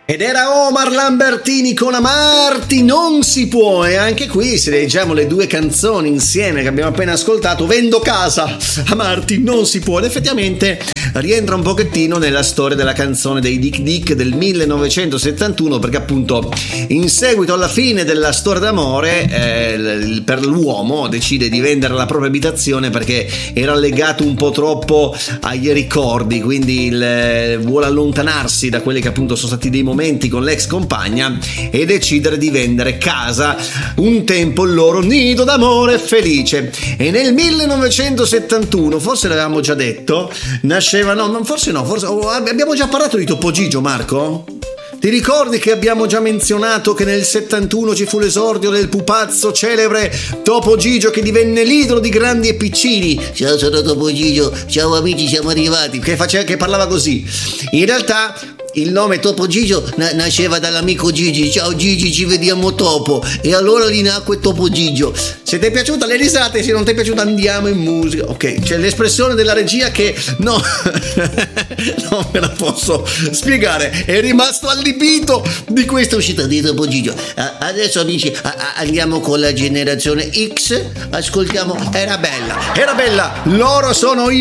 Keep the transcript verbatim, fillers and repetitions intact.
Ed era Omar Lambertini con Amarti non si può, e anche qui se leggiamo le due canzoni insieme che abbiamo appena ascoltato, Vendo casa, Amarti non si può, ed effettivamente rientra un pochettino nella storia della canzone dei Dick Dick del millenovecentosettantuno, perché appunto in seguito alla fine della storia d'amore eh, per l'uomo decide di vendere la propria abitazione perché era legato un po' troppo agli ricordi, quindi il, vuole allontanarsi da quelli che appunto sono stati dei momenti con l'ex compagna e decidere di vendere casa, un tempo il loro nido d'amore felice. E nel millenovecentosettantuno, forse l'avevamo già detto, nasceva, no, non, forse no, forse oh, abbiamo già parlato di Topo Gigio, Marco? Ti ricordi che abbiamo già menzionato che nel settantuno ci fu l'esordio del pupazzo celebre Topo Gigio, che divenne l'idolo di grandi e piccini? Ciao, sono Topo Gigio, ciao amici, siamo arrivati. Che, faceva, che parlava così. In realtà il nome Topo Gigio na- nasceva dall'amico Gigi. Ciao Gigi, ci vediamo dopo. E allora lì nacque Topo Gigio. Se ti è piaciuta le risate, se non ti è piaciuta andiamo in musica. Ok, c'è l'espressione della regia che no, non me la posso spiegare. È rimasto allibito di questa uscita di Topo Gigio. Uh, adesso amici a- a- andiamo con la generazione X. Ascoltiamo Era bella, era bella. Loro sono i